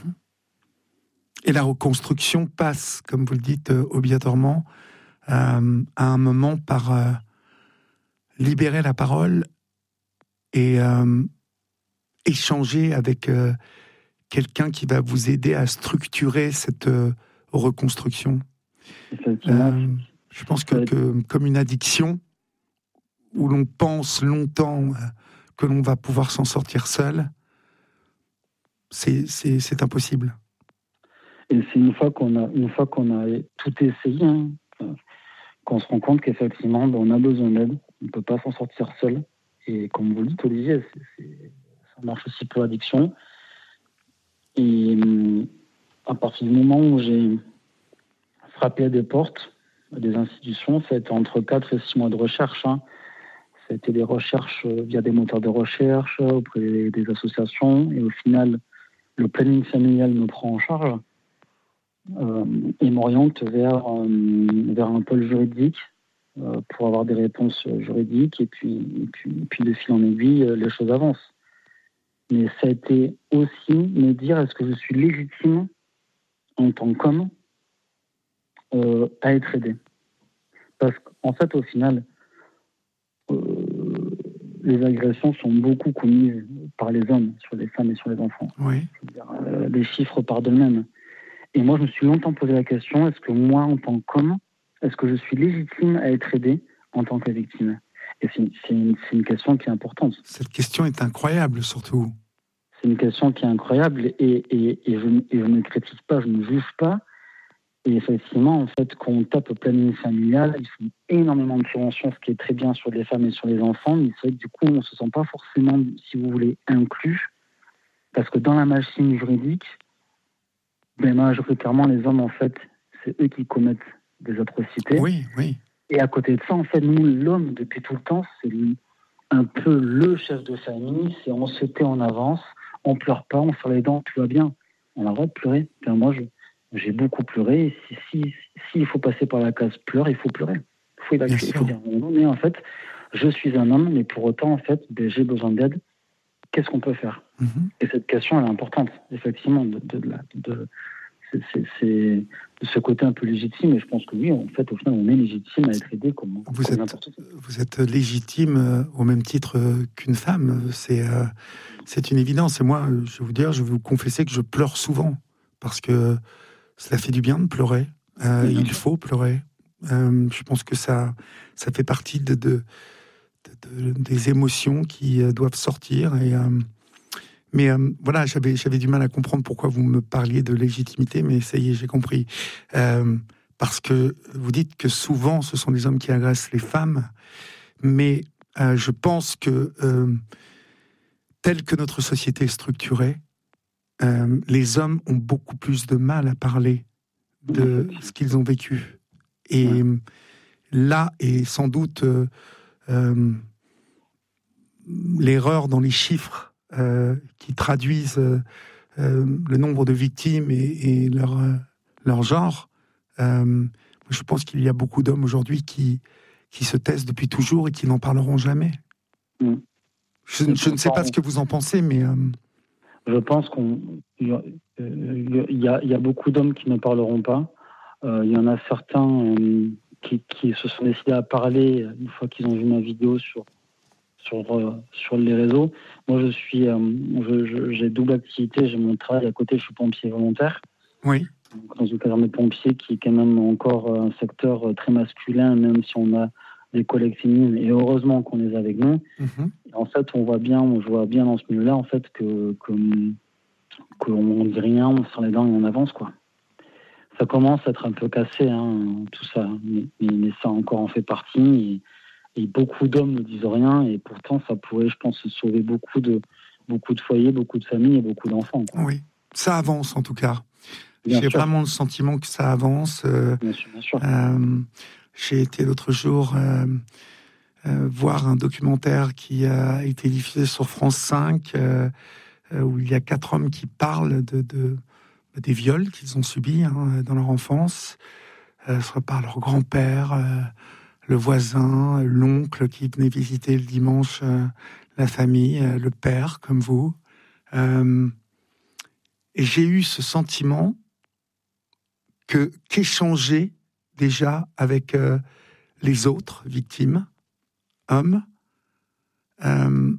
[SPEAKER 2] Et la reconstruction passe, comme vous le dites, euh, obligatoirement, euh, à un moment par euh, libérer la parole et euh, échanger avec euh, quelqu'un qui va vous aider à structurer cette euh, reconstruction. Euh, je pense que, que comme une addiction, où l'on pense longtemps euh, que l'on va pouvoir s'en sortir seul, c'est, c'est, c'est impossible.
[SPEAKER 4] Et c'est une fois qu'on a, une fois qu'on a tout essayé, hein, qu'on se rend compte qu'effectivement, ben, on a besoin d'aide. On ne peut pas s'en sortir seul. Et comme vous le dites, Olivier, c'est, c'est, ça marche aussi pour l'addiction. Et à partir du moment où j'ai frappé à des portes, à des institutions, ça a été entre quatre et six mois de recherche. Hein. Ça a été des recherches via des moteurs de recherche, auprès des, des associations. Et au final, le planning familial me prend en charge. Euh, et m'oriente vers, euh, vers un pôle juridique euh, pour avoir des réponses juridiques et puis, et puis, et puis de fil en aiguille, euh, les choses avancent. Mais ça a été aussi me dire est-ce que je suis légitime en tant qu'homme euh, à être aidé. Parce qu'en fait, au final, euh, les agressions sont beaucoup commises par les hommes sur les femmes et sur les enfants.
[SPEAKER 2] Oui.
[SPEAKER 4] Je veux dire, euh, les chiffres parlent d'eux-mêmes. Et moi, je me suis longtemps posé la question, est-ce que moi, en tant qu'homme, est-ce que je suis légitime à être aidé en tant que victime ? Et c'est, c'est, une, c'est une question qui est importante.
[SPEAKER 2] Cette question est incroyable, surtout.
[SPEAKER 4] C'est une question qui est incroyable et, et, et, je, et je ne critique pas, je ne juge pas. Et effectivement, en fait, quand on tape au planning familial, ils font énormément de prévention, ce qui est très bien sur les femmes et sur les enfants, mais c'est vrai que du coup, on ne se sent pas forcément, si vous voulez, inclus, parce que dans la machine juridique, mais majoritairement, les hommes, en fait, c'est eux qui commettent des atrocités.
[SPEAKER 2] Oui, oui.
[SPEAKER 4] Et à côté de ça, en fait, nous, l'homme, depuis tout le temps, c'est un peu le chef de famille. C'est on se tait en avance, on pleure pas, on serre les dents, tout va bien. On a le droit de pleurer. Enfin, moi, je, j'ai beaucoup pleuré. Et si, si, si il faut passer par la case pleurs, il faut pleurer. Il faut, il faut dire non, mais en fait, je suis un homme, mais pour autant, en fait, ben, j'ai besoin d'aide. Qu'est-ce qu'on peut faire ? Mm-hmm. Et cette question, elle est importante, effectivement, de, de, de, de c'est, c'est, c'est ce côté un peu légitime. Et je pense que oui, en fait, au final, on est légitime à être aidé comme,
[SPEAKER 2] vous
[SPEAKER 4] comme
[SPEAKER 2] êtes,
[SPEAKER 4] n'importe qui.
[SPEAKER 2] Vous êtes légitime euh, au même titre euh, qu'une femme. C'est, euh, c'est une évidence. Et moi, je vais vous dire, je vais vous confesser que je pleure souvent parce que cela fait du bien de pleurer. Euh, mmh. Il faut pleurer. Euh, je pense que ça, ça fait partie de, de De, de, des émotions qui euh, doivent sortir. Et, euh, mais euh, voilà, j'avais, j'avais du mal à comprendre pourquoi vous me parliez de légitimité, mais ça y est, j'ai compris. Euh, parce que vous dites que souvent, ce sont les hommes qui agressent les femmes, mais euh, je pense que, euh, telle que notre société est structurée, euh, les hommes ont beaucoup plus de mal à parler de ce qu'ils ont vécu. Et ouais. Là est sans doute... Euh, Euh, l'erreur dans les chiffres euh, qui traduisent euh, euh, le nombre de victimes et, et leur, euh, leur genre. Euh, je pense qu'il y a beaucoup d'hommes aujourd'hui qui, qui se taisent depuis toujours et qui n'en parleront jamais. Mmh. Je, je, je ne sais pas ce que vous en pensez, mais... Euh...
[SPEAKER 4] Je pense qu'il y, euh, y, a, y a beaucoup d'hommes qui ne parleront pas. Euh, il y en a certains... Euh, Qui, qui se sont décidés à parler une fois qu'ils ont vu ma vidéo sur, sur, euh, sur les réseaux. Moi, je suis, euh, je, je, j'ai double activité, j'ai mon travail à côté, je suis pompier volontaire.
[SPEAKER 2] Oui.
[SPEAKER 4] Dans une caserne de pompiers qui est quand même encore un secteur très masculin, même si on a des collègues féminines, et heureusement qu'on les a avec nous. Mm-hmm. En fait, on voit bien, on voit bien dans ce milieu-là, en fait, que, que, qu'on dit rien, on serre les dents et on avance, quoi. Ça commence à être un peu cassé, hein, tout ça, mais, mais ça encore en fait partie. Et beaucoup d'hommes ne disent rien, et pourtant, ça pourrait, je pense, sauver beaucoup de, beaucoup de foyers, beaucoup de familles et beaucoup d'enfants, quoi.
[SPEAKER 2] Oui, ça avance en tout cas.
[SPEAKER 4] Bien
[SPEAKER 2] J'ai
[SPEAKER 4] sûr.
[SPEAKER 2] vraiment le sentiment que ça avance. Euh,
[SPEAKER 4] Bien sûr, bien sûr.
[SPEAKER 2] euh, j'ai été l'autre jour euh, euh, voir un documentaire qui a été diffusé sur France cinq, euh, euh, où il y a quatre hommes qui parlent de, de, des viols qu'ils ont subis hein, dans leur enfance, euh, soit par leur grand-père, euh, le voisin, l'oncle qui venait visiter le dimanche euh, la famille, euh, le père, comme vous. Euh, et j'ai eu ce sentiment que qu'échanger déjà avec euh, les autres victimes, hommes, euh,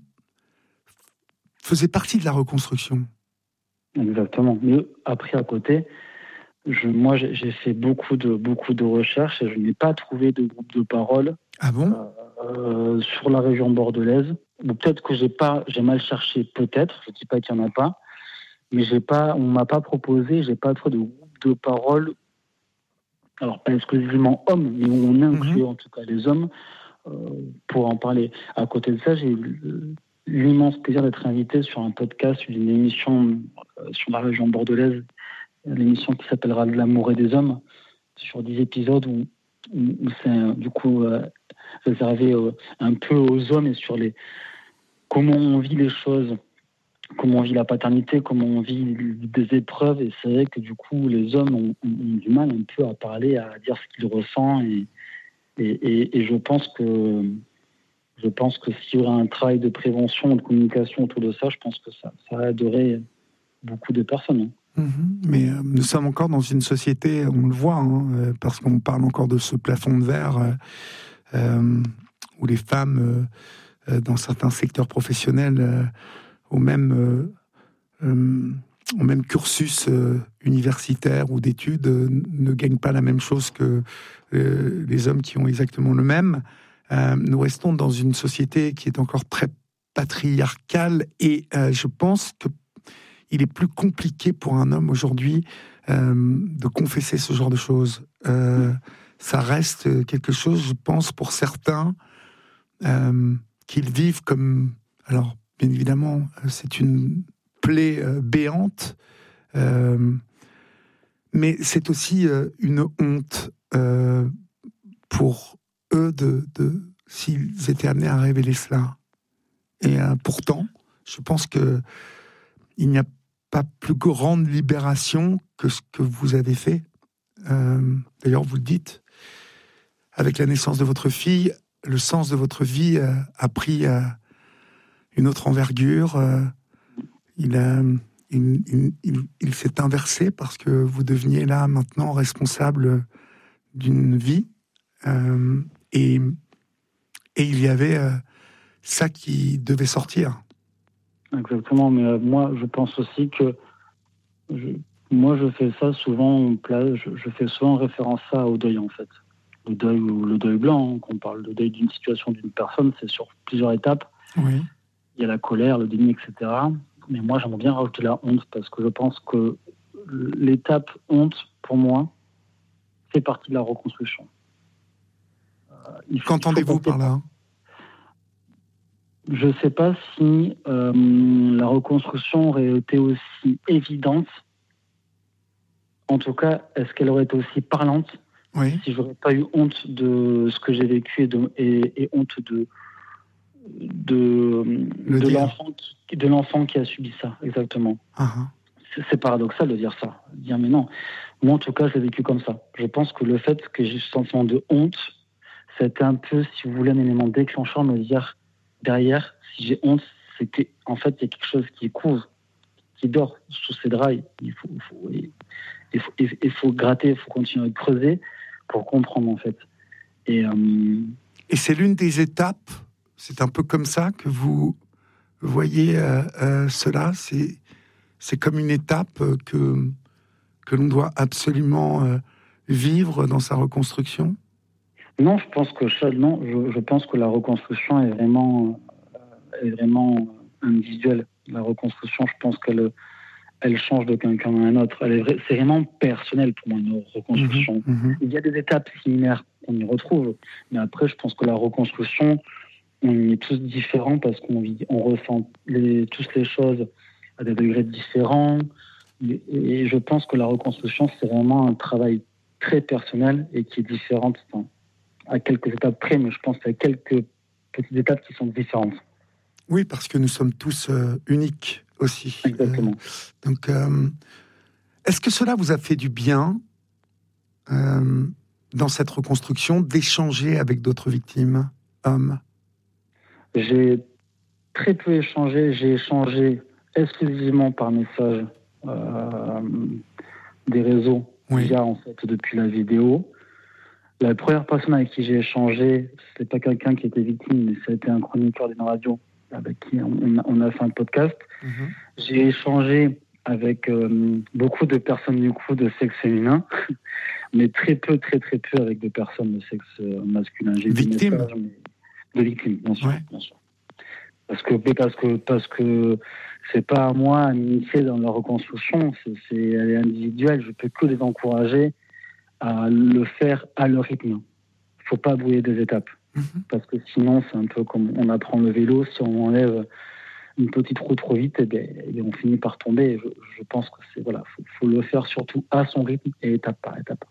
[SPEAKER 2] faisait partie de la reconstruction.
[SPEAKER 4] Exactement. Mais après, à côté, je, moi, j'ai, j'ai fait beaucoup de, beaucoup de recherches et je n'ai pas trouvé de groupe de parole
[SPEAKER 2] Ah bon ?
[SPEAKER 4] euh, sur la région bordelaise. Ou peut-être que j'ai pas, j'ai mal cherché, peut-être. Je ne dis pas qu'il n'y en a pas, mais j'ai pas, on m'a pas proposé, j'ai pas trouvé de groupe de parole. Alors pas exclusivement hommes, mais où on inclut mm-hmm. en tout cas les hommes euh, pour en parler. À côté de ça, j'ai eu l'immense plaisir d'être invité sur un podcast, une émission euh, sur la région bordelaise, l'émission qui s'appellera L'amour et des hommes, sur dix épisodes où, où c'est du coup euh, réservé euh, un peu aux hommes et sur les comment on vit les choses, comment on vit la paternité, comment on vit des épreuves. Et c'est vrai que du coup, les hommes ont, ont, ont du mal un peu à parler, à dire ce qu'ils ressentent. Et, et, et, et je pense que je pense que s'il y aurait un travail de prévention, de communication autour de ça, je pense que ça, ça aiderait beaucoup de personnes.
[SPEAKER 2] Mmh, mais euh, nous sommes encore dans une société, on le voit, hein, euh, parce qu'on parle encore de ce plafond de verre euh, euh, où les femmes, euh, dans certains secteurs professionnels, euh, au même euh, euh, au même cursus euh, universitaire ou d'études euh, ne gagnent pas la même chose que euh, les hommes qui ont exactement le même. Euh, nous restons dans une société qui est encore très patriarcale et euh, je pense que il est plus compliqué pour un homme aujourd'hui euh, de confesser ce genre de choses. Euh, ça reste quelque chose, je pense, pour certains euh, qu'ils vivent comme... Alors, bien évidemment, c'est une plaie euh, béante, euh, mais c'est aussi euh, une honte euh, pour eux de, de, s'ils étaient amenés à révéler cela. Et euh, pourtant, je pense que il n'y a pas plus grande libération que ce que vous avez fait. Euh, d'ailleurs, vous le dites, avec la naissance de votre fille, le sens de votre vie euh, a pris euh, une autre envergure. Euh, il, a, il, il, il, il s'est inversé parce que vous deveniez là maintenant responsable d'une vie. Euh, et, et il y avait euh, ça qui devait sortir.
[SPEAKER 4] Exactement, mais euh, moi je pense aussi que je, moi je fais ça souvent, je, je fais souvent référence ça au deuil en fait. Le deuil ou le deuil blanc, hein, qu'on parle de deuil d'une situation, d'une personne, c'est sur plusieurs étapes.
[SPEAKER 2] Oui.
[SPEAKER 4] Il y a la colère, le déni, et cetera. Mais moi j'aimerais bien rajouter la honte parce que je pense que l'étape honte, pour moi, fait partie de la reconstruction. Euh, il faut,
[SPEAKER 2] Qu'entendez-vous
[SPEAKER 4] il faut
[SPEAKER 2] par là ?
[SPEAKER 4] Je ne sais pas si euh, la reconstruction aurait été aussi évidente. En tout cas, est-ce qu'elle aurait été aussi parlante ?
[SPEAKER 2] Oui.
[SPEAKER 4] Si je n'aurais pas eu honte de ce que j'ai vécu et, de, et, et honte de, de, de, l'enfant qui, de l'enfant qui a subi ça, exactement.
[SPEAKER 2] Uh-huh.
[SPEAKER 4] C'est, c'est paradoxal de dire ça. Dire, mais non, moi en tout cas, je l'ai vécu comme ça. Je pense que le fait que j'ai eu ce sentiment de honte, c'était un peu, si vous voulez, un élément déclencheur, me dire... Derrière, si j'ai honte, c'est qu'en fait, il y a quelque chose qui couvre, qui dort sous ces draps. Il faut, il faut, il faut, il faut gratter, il faut continuer à creuser pour comprendre, en fait. Et, euh...
[SPEAKER 2] Et c'est l'une des étapes, c'est un peu comme ça que vous voyez euh, euh, cela, c'est, c'est comme une étape que, que l'on doit absolument euh, vivre dans sa reconstruction ?
[SPEAKER 4] Non, je pense que non, je, je pense que la reconstruction est vraiment, est vraiment individuelle. La reconstruction, je pense qu'elle, elle change de quelqu'un à un autre. Elle est, c'est vraiment personnel pour moi, une reconstruction.
[SPEAKER 2] Mmh, mmh.
[SPEAKER 4] Il y a des étapes similaires qu'on y retrouve, mais après, je pense que la reconstruction, on y est tous différents parce qu'on vit, on ressent les, tous les choses à des degrés différents. Et, et je pense que la reconstruction, c'est vraiment un travail très personnel et qui est différent enfin, à quelques étapes près, mais je pense qu'il y a quelques petites étapes qui sont différentes.
[SPEAKER 2] Oui, parce que nous sommes tous euh, uniques aussi.
[SPEAKER 4] Exactement.
[SPEAKER 2] Euh, donc, euh, est-ce que cela vous a fait du bien euh, dans cette reconstruction d'échanger avec d'autres victimes, hommes?
[SPEAKER 4] J'ai très peu échangé. J'ai échangé exclusivement par message euh, des réseaux,
[SPEAKER 2] oui.
[SPEAKER 4] via, en fait, depuis la vidéo. La première personne avec qui j'ai échangé, c'est pas quelqu'un qui était victime, mais ça a été un chroniqueur d'une radio avec qui on a, on a fait un podcast.
[SPEAKER 2] Mm-hmm.
[SPEAKER 4] J'ai échangé avec euh, beaucoup de personnes du coup de sexe féminin, mais très peu, très très peu avec des personnes de sexe masculin. J'ai
[SPEAKER 2] victimes.
[SPEAKER 4] Messages, mais de victimes, bien sûr,
[SPEAKER 2] ouais.
[SPEAKER 4] bien sûr. Parce que parce que parce que c'est pas à moi à m'initier dans la reconstruction, c'est, c'est elle est individuelle. Je peux que les encourager à le faire à leur rythme. Il ne faut pas brouiller des étapes. Mmh. Parce que sinon, c'est un peu comme on apprend le vélo. Si on enlève une petite roue trop vite, eh bien, eh bien, on finit par tomber. Je, je pense que c'est voilà, faut, faut le faire surtout à son rythme et étape par étape.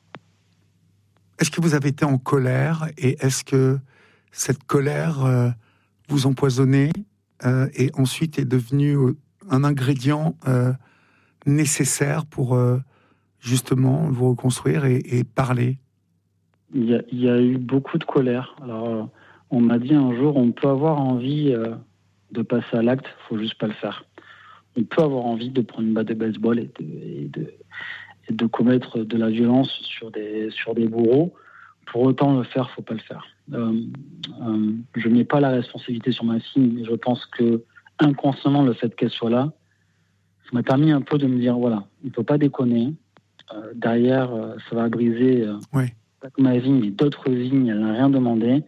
[SPEAKER 2] Est-ce que vous avez été en colère et est-ce que cette colère euh, vous empoisonnait euh, et ensuite est devenue un ingrédient euh, nécessaire pour euh, justement vous reconstruire et, et parler?
[SPEAKER 4] Il y, a, il y a eu beaucoup de colère. Alors, euh, on m'a dit un jour, on peut avoir envie euh, de passer à l'acte, il faut juste pas le faire. On peut avoir envie de prendre une batte de baseball et de, et de, et de commettre de la violence sur des, sur des bourreaux. Pour autant le faire, faut pas le faire. Euh, euh, je n'ai pas la responsabilité sur ma fille, mais je pense que inconsciemment, le fait qu'elle soit là, ça m'a permis un peu de me dire, voilà, il ne faut pas déconner. Euh, derrière, euh, ça va briser euh,
[SPEAKER 2] oui.
[SPEAKER 4] pas que ma vie, mais d'autres vies, elle n'a rien demandé.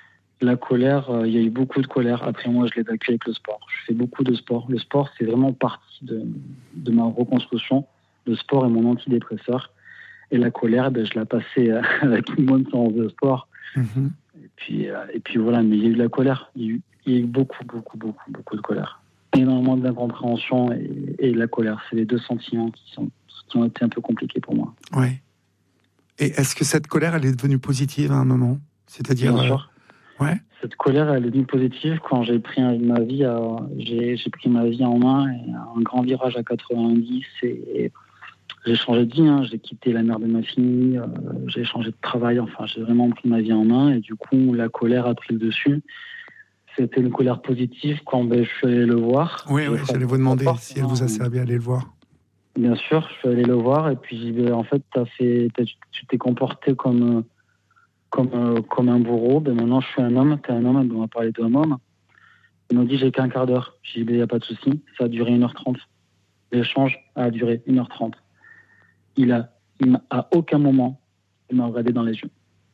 [SPEAKER 4] La colère, euh, il y a eu beaucoup de colère. Après, moi, je l'évacue avec le sport. Je fais beaucoup de sport. Le sport, c'est vraiment partie de, de ma reconstruction. Le sport est mon antidépresseur. Et la colère, ben, je la passais euh, avec une bonne séance de sport.
[SPEAKER 2] Mm-hmm.
[SPEAKER 4] Et, puis, euh, et puis voilà, mais il y a eu de la colère. Il y a eu, il y a eu beaucoup, beaucoup, beaucoup, beaucoup de colère. Énormément d'incompréhension et, et la colère. C'est les deux sentiments qui, sont, qui ont été un peu compliqués pour moi.
[SPEAKER 2] Oui. Et est-ce que cette colère, elle est devenue positive à un moment? C'est-à-dire...
[SPEAKER 4] Bien sûr.
[SPEAKER 2] Euh... Ouais.
[SPEAKER 4] Cette colère, elle est devenue positive quand j'ai pris ma vie, à, j'ai, j'ai pris ma vie en main, et un grand virage à quatre-vingt-dix, et, et j'ai changé de vie, hein. J'ai quitté la mère de ma fille, euh, j'ai changé de travail, enfin, j'ai vraiment pris ma vie en main, et du coup, la colère a pris le dessus. C'était une colère positive quand ben, je suis allé le voir.
[SPEAKER 2] Oui, oui, j'allais vous demander porte, si elle vous a servi à aller le voir.
[SPEAKER 4] Bien sûr, je suis allé le voir, et puis ben, en fait, t'as fait, t'as, tu t'es comporté comme... Comme, euh, comme un bourreau, ben maintenant je suis un homme, t'es un homme, on va parler d'un homme. Il m'a dit j'ai qu'un quart d'heure. J'ai dit il ben, n'y a pas de souci, ça a duré une heure trente. L'échange a duré une heure trente. Il a, il m'a, à aucun moment, il m'a regardé dans les yeux.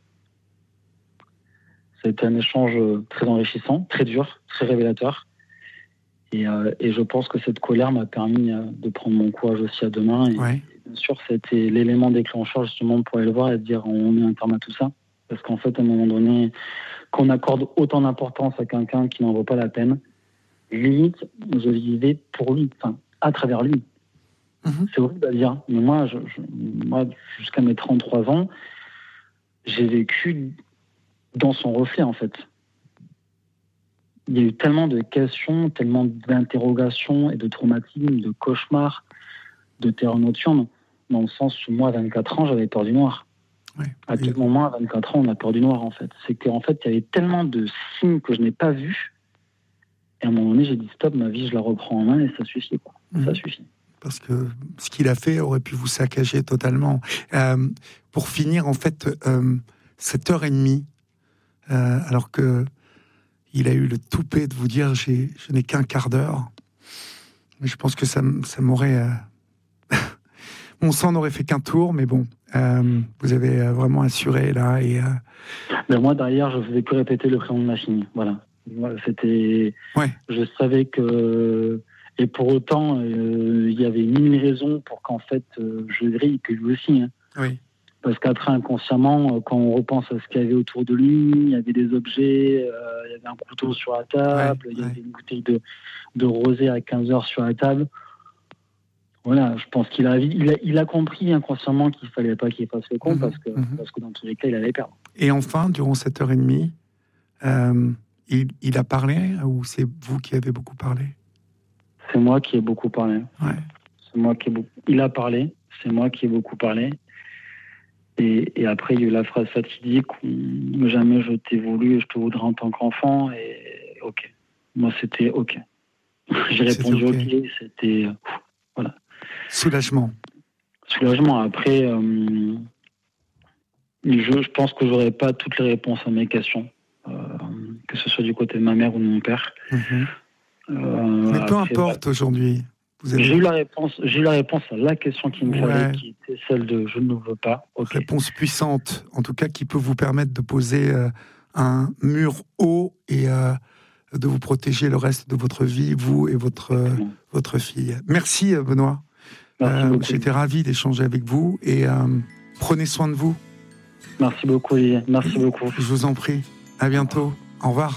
[SPEAKER 4] Ça a été un échange très enrichissant, très dur, très révélateur. Et, euh, et je pense que cette colère m'a permis euh, de prendre mon courage aussi à deux mains. Et,
[SPEAKER 2] ouais.
[SPEAKER 4] et bien sûr, c'était l'élément déclencheur justement pour aller le voir et dire on met un terme à tout ça. Parce qu'en fait, à un moment donné, qu'on accorde autant d'importance à quelqu'un qui n'en vaut pas la peine, limite, je vivais pour lui, enfin, à travers lui. Mm-hmm. C'est horrible à dire, mais moi, je, je, moi, jusqu'à mes trente-trois ans, j'ai vécu dans son reflet, en fait. Il y a eu tellement de questions, tellement d'interrogations et de traumatismes, de cauchemars, de terreurs nocturnes, dans le sens où moi, à vingt-quatre ans, j'avais peur du noir.
[SPEAKER 2] Ouais.
[SPEAKER 4] À quel moment, à vingt-quatre ans, on a peur du noir, en fait? C'est qu'en fait, il y avait tellement de signes que je n'ai pas vus. Et à un moment donné, j'ai dit stop, ma vie, je la reprends en main et ça suffit, quoi. Mmh. Ça suffit.
[SPEAKER 2] Parce que ce qu'il a fait aurait pu vous saccager totalement. Euh, pour finir, en fait, euh, cette heure et demie, euh, alors que il a eu le toupet de vous dire j'ai, je n'ai qu'un quart d'heure, mais je pense que ça, ça m'aurait... Euh... Mon sang n'aurait fait qu'un tour, mais bon... Euh, vous avez euh, vraiment assuré là et. Euh...
[SPEAKER 4] Ben moi derrière, je faisais que répéter le prénom de ma fille. Voilà. C'était.
[SPEAKER 2] Ouais.
[SPEAKER 4] Je savais que Et pour autant, euh, il y avait mille raisons pour qu'en fait, euh, je grille, que lui aussi. Hein.
[SPEAKER 2] Oui.
[SPEAKER 4] Parce qu'après, inconsciemment, quand on repense à ce qu'il y avait autour de lui, il y avait des objets, euh, il y avait un couteau sur la table, ouais, il y ouais. avait une bouteille de, de rosé à quinze heures sur la table. Voilà, je pense qu'il a, il a, il a compris inconsciemment qu'il ne fallait pas qu'il fasse le con, mmh, parce, que, mmh. parce que dans tous les cas, il allait perdre.
[SPEAKER 2] Et enfin, durant cette heure et demie, euh, il, il a parlé, ou c'est vous qui avez beaucoup parlé?
[SPEAKER 4] C'est moi qui ai beaucoup parlé.
[SPEAKER 2] Ouais.
[SPEAKER 4] C'est moi qui ai beaucoup... Il a parlé, c'est moi qui ai beaucoup parlé. Et, et après, il y a eu la phrase fatidique où jamais je t'ai voulu et je te voudrais en tant qu'enfant. Et ok. Moi, c'était ok. J'ai répondu ok. okay. C'était. Voilà.
[SPEAKER 2] Soulagement.
[SPEAKER 4] Soulagement. Après, euh, je, je pense que j'aurais pas toutes les réponses à mes questions, euh, que ce soit du côté de ma mère ou de mon père.
[SPEAKER 2] Mmh. Euh, Mais peu après, importe bah, aujourd'hui. Vous avez...
[SPEAKER 4] J'ai eu la réponse. J'ai eu la réponse à la question qui me ouais. fallait, qui était celle de je ne veux pas. Okay.
[SPEAKER 2] Réponse puissante, en tout cas, qui peut vous permettre de poser euh, un mur haut et euh, de vous protéger le reste de votre vie, vous et votre euh, votre fille. Merci Benoît.
[SPEAKER 4] Merci euh,
[SPEAKER 2] J'étais ravi d'échanger avec vous et euh, prenez soin de vous.
[SPEAKER 4] Merci beaucoup Olivier. Merci beaucoup.
[SPEAKER 2] Je vous en prie. À bientôt. Au revoir.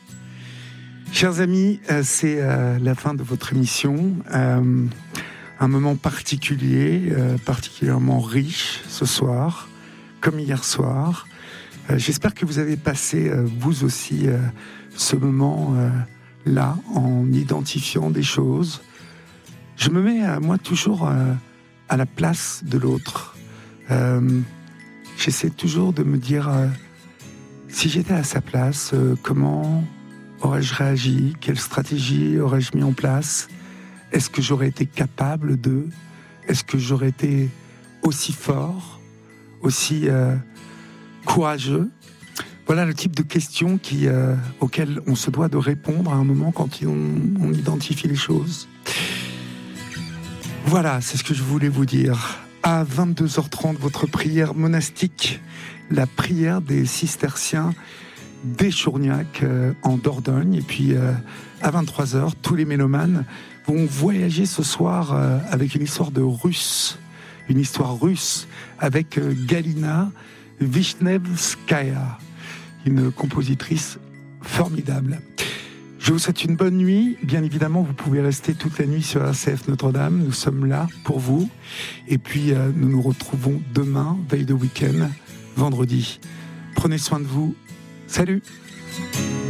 [SPEAKER 2] Chers amis, c'est la fin de votre émission. Euh, un moment particulier, euh, particulièrement riche ce soir, comme hier soir. Euh, j'espère que vous avez passé, euh, vous aussi, euh, ce moment-là, euh, en identifiant des choses. Je me mets, euh, moi, toujours euh, à la place de l'autre. Euh, j'essaie toujours de me dire, euh, si j'étais à sa place, euh, comment... aurais-je réagi? Quelle stratégie aurais-je mis en place? Est-ce que j'aurais été capable de? Est-ce que j'aurais été aussi fort, aussi euh, courageux? Voilà le type de questions qui, euh, auxquelles on se doit de répondre à un moment quand on, on identifie les choses. Voilà, c'est ce que je voulais vous dire. À vingt-deux heures trente, votre prière monastique, la prière des cisterciens des Chourgnac euh, en Dordogne. Et puis euh, à vingt-trois heures, tous les mélomanes vont voyager ce soir euh, avec une histoire de russe, une histoire russe avec euh, Galina Vishnevskaya, une compositrice formidable. Je vous souhaite une bonne nuit. Bien évidemment, vous pouvez rester toute la nuit sur R C F Notre-Dame. Nous sommes là pour vous. Et puis euh, nous nous retrouvons demain, veille de week-end, vendredi. Prenez soin de vous. Salut!